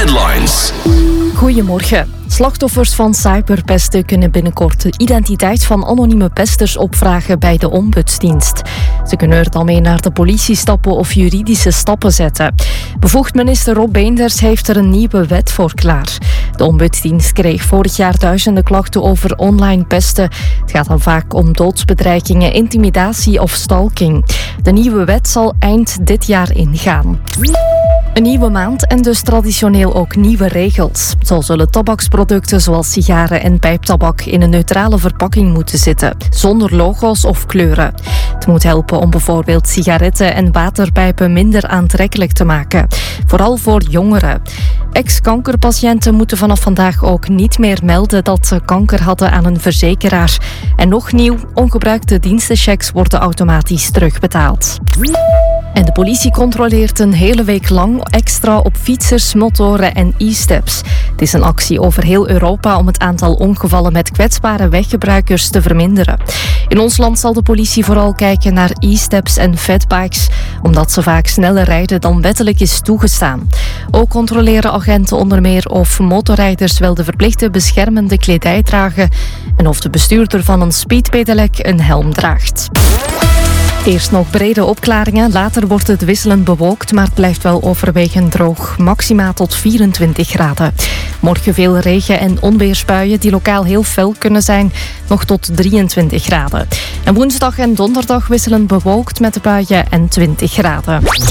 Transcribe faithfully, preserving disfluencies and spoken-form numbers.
Headlines. Goedemorgen. Slachtoffers van cyberpesten kunnen binnenkort de identiteit van anonieme pesters opvragen bij de ombudsdienst. Ze kunnen er dan mee naar de politie stappen of juridische stappen zetten. Bevoegd minister Rob Beenders heeft er een nieuwe wet voor klaar. De ombudsdienst kreeg vorig jaar duizenden klachten over online pesten. Het gaat dan vaak om doodsbedreigingen, intimidatie of stalking. De nieuwe wet zal eind dit jaar ingaan. Een nieuwe maand en dus traditioneel ook nieuwe regels. Zo zullen tabaksproducten zoals sigaren en pijptabak in een neutrale verpakking moeten zitten, zonder logo's of kleuren. Het moet helpen om bijvoorbeeld sigaretten en waterpijpen minder aantrekkelijk te maken, vooral voor jongeren. Ex-kankerpatiënten moeten vanaf vandaag ook niet meer melden dat ze kanker hadden aan een verzekeraar. En nog nieuw, ongebruikte dienstenchecks worden automatisch terugbetaald. En de politie controleert een hele week lang extra op fietsers, motoren en e-steps. Het is een actie over heel Europa om het aantal ongevallen met kwetsbare weggebruikers te verminderen. In ons land zal de politie vooral kijken naar e-steps en fatbikes, omdat ze vaak sneller rijden dan wettelijk is toegestaan. Ook controleren agenten onder meer of motorrijders wel de verplichte beschermende kledij dragen en of de bestuurder van een speedpedelec een helm draagt. Eerst nog brede opklaringen, later wordt het wisselend bewolkt, maar het blijft wel overwegend droog. Maxima tot vierentwintig graden. Morgen veel regen- en onweersbuien die lokaal heel fel kunnen zijn, nog tot drieëntwintig graden. En woensdag en donderdag wisselend bewolkt met de buien en twintig graden.